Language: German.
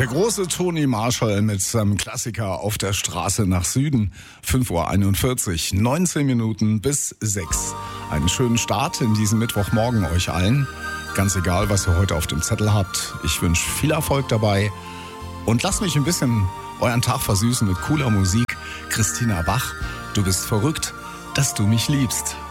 Der große Toni Marshall mit seinem Klassiker Auf der Straße nach Süden. 5:41 Uhr, 19 Minuten bis 6. Einen schönen Start in diesem Mittwochmorgen euch allen. Ganz egal, was ihr heute auf dem Zettel habt. Ich wünsche viel Erfolg dabei. Und lasst mich ein bisschen euren Tag versüßen mit cooler Musik. Christina Bach, du bist verrückt, dass du mich liebst.